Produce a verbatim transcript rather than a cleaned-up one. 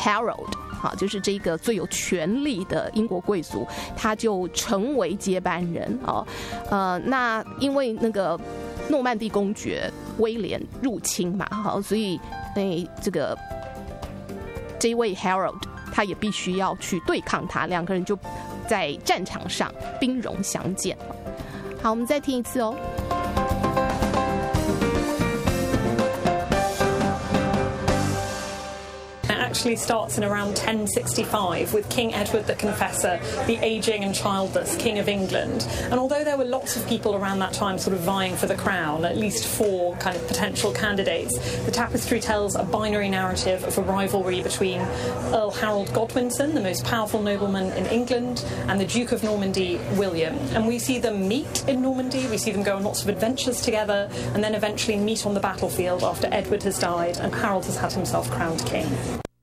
Harold。好，就是这个最有权力的英国贵族，他就成为接班人哦。呃，那因为那个诺曼底公爵威廉入侵嘛，好，所以那这个这位 Harold 他也必须要去对抗他，两个人就在战场上兵戎相见。好，我们再听一次哦。 Actually starts in around ten sixty-five with King Edward the Confessor, the ageing and childless King of England. And although there were lots of people around that time sort of vying for the crown, at least four kind of potential candidates, the tapestry tells a binary narrative of a rivalry between Earl Harold Godwinson, the most powerful nobleman in England, and the Duke of Normandy, William. And we see them meet in Normandy, we see them go on lots of adventures together, and then eventually meet on the battlefield after Edward has died and Harold has had himself crowned king.